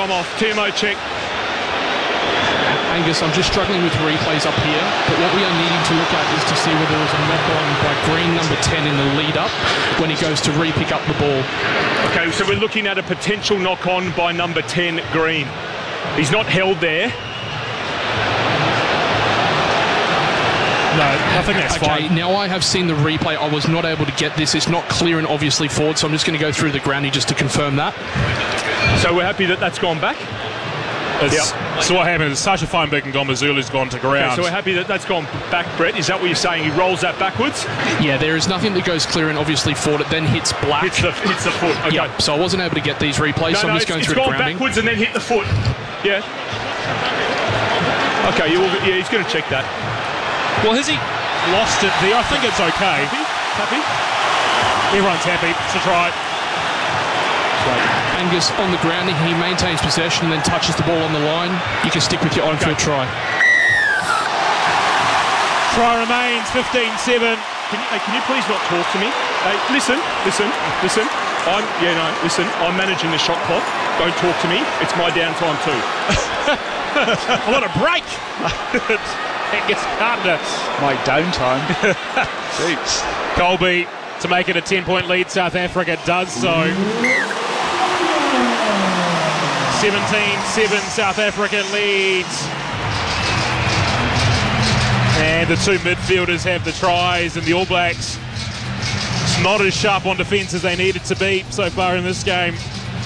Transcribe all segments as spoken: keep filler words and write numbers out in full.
Tom off. T M O check. Angus, I'm just struggling with replays up here, but what we are needing to look at is to see whether there was a knock-on by Green number ten in the lead-up when he goes to re-pick up the ball. Okay, so we're looking at a potential knock-on by number ten, Green. He's not held there. No, I think that's okay, fine. now I have seen the replay. I was not able to get this. It's not clear and obviously forward, so I'm just going to go through the grounding just to confirm that. So we're happy that that's gone back? It's, Yep. So what happened is Sasha Feinberg and Ngomazulu's gone to ground. Okay, so we're happy that that's gone back, Brett. Is that what you're saying? He rolls that backwards? Yeah, there is nothing that goes clear and obviously forward. It then hits black. Hits the, hits the foot. Okay. Yeah, so I wasn't able to get these replays, No, so I'm no, just it's, going it's through the gone grounding. backwards and then hit the foot. Yeah. Okay, you will, yeah, he's going to check that. Well, has he lost it there? I think it's okay. Happy? Happy? Everyone's happy. It's a try. Angus on the grounding, he maintains possession and then touches the ball on the line. You can stick with your on-field try. Try remains fifteen seven. Can you, hey, can you please not talk to me? Hey, listen, listen, listen. I'm, yeah, no, listen. I'm managing the shot clock. Don't talk to me. It's my downtime too. What a break! Angus Carter. My downtime. Jeez. Colby to make it a ten-point lead. South Africa does so. seventeen seven, South Africa leads. And the two midfielders have the tries, and the All Blacks it's not as sharp on defence as they needed to be so far in this game.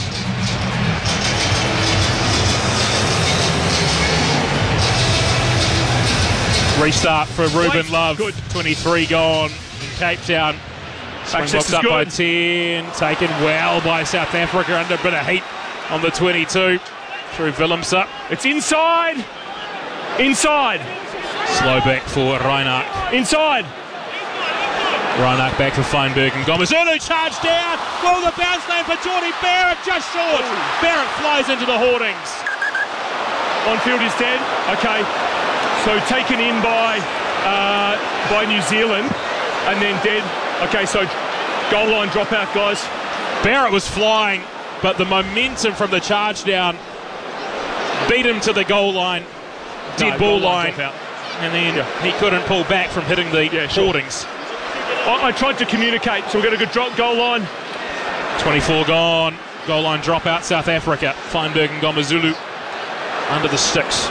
Restart for Ruben Wait, Love. good. twenty-three gone in Cape Town. Springboks up by ten. Taken well by South Africa under a bit of heat on the twenty-two. Through Willemse. It's inside. Inside. Slow back for Reinach. Inside. Reinach back for Feinberg and Ngomazulu. Charge down. Will the bounce lane for Jordy Barrett. Just short. Barrett flies into the hoardings. On field is dead. Okay. So taken in by uh, by New Zealand and then dead. Okay, so goal line dropout, guys. Barrett was flying, but the momentum from the charge down beat him to the goal line. Dead No, ball goal line line. dropout. And then Yeah. he couldn't pull back from hitting the Yeah, sure. hoardings. I, I tried to communicate, so we've got a good drop goal line. twenty-four gone. Goal line dropout, South Africa. Feinberg and Ngomazulu under the sticks.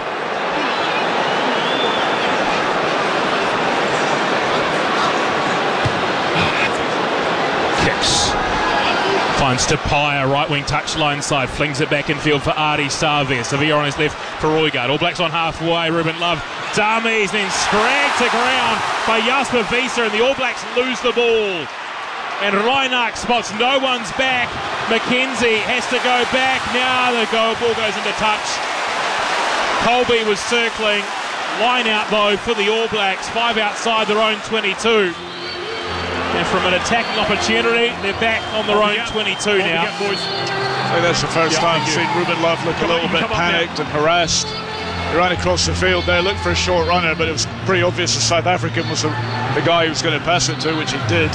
Kicks. Finds Tapia, right wing touchline side, flings it back in field for Adi Savia. Savia on his left for Roygaard. All Blacks on halfway. Ruben Love dummies, then scragged to ground by Jasper Wiese, and the All Blacks lose the ball. And Reinach spots no one's back. McKenzie has to go back. Now the goal ball goes into touch. Colby was circling. Line out though for the All Blacks. Five outside their own twenty-two. And from an attacking opportunity, they're back on their own twenty-two now. I think that's the first Yeah, time I've thank you. seen Ruben Love look Come a on, little you bit come up now. panicked and harassed. He ran across the field there, looked for a short runner, but it was pretty obvious the South African was the, the guy he was going to pass it to, which he did.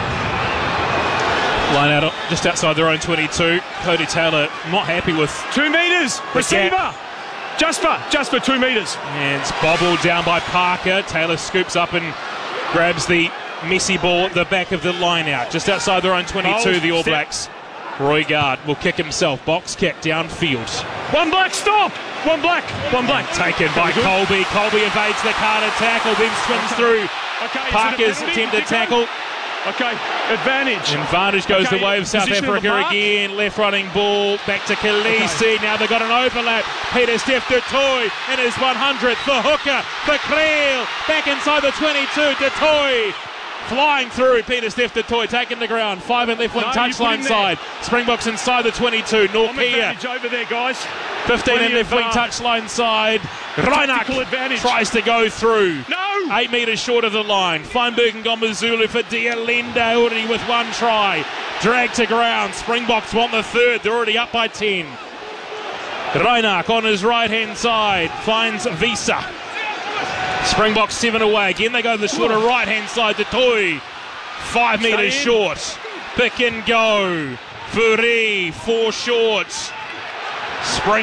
Line out just outside their own twenty-two. Cody Taylor not happy with. Two metres. Receiver. gap. Jasper. Jasper, two metres. And it's bobbled down by Parker. Taylor scoops up and grabs the messy ball at the back of the line out. Just outside their own twenty-two, Oh, the All step. Blacks. Roygaard will kick himself. Box kick downfield. One black, stop. One black. One black. Taken by Very good. Colby. Colby evades the Carter tackle, then swims through. Okay, is it a Parker's penalty? attempted Kick on? tackle. Okay, advantage. Advantage goes Okay, the way of South position of the Africa mark. again. Left running ball back to Khaleesi. Now they've got an overlap. Peter Steph du Toit in his one hundredth. The hooker for Creel. Back inside the twenty-two. Du Toit flying through. Peter Steph du Toit taking the ground. Five and left wing No, you put touchline him there. side. Springboks inside the twenty-two. Home Norkia. advantage over there, guys. fifteen Plenty and left of, wing uh, touchline side. tactical Reinach advantage. tries to go through. No. Eight metres short of the line. Feinberg and Ngomazulu for Dialende already with one try. Dragged to ground. Springboks want the third. They're already up by ten. Reinach on his right-hand side finds Wiese. Springboks seven away. Again they go to the shorter right-hand side to Toy. Five Stay metres in. short. Pick and go. Fourie, four short. Spring